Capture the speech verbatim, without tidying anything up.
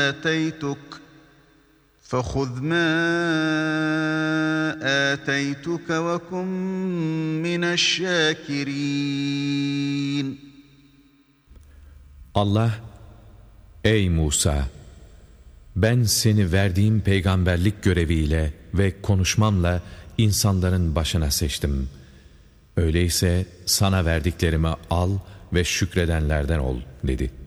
آتيتك فخذ ما آتيتك وكن من الشاكرين. Allah, ey Musa! Ben seni verdiğim peygamberlik göreviyle ve konuşmamla insanların başına seçtim. Öyleyse sana verdiklerimi al ve şükredenlerden ol dedi.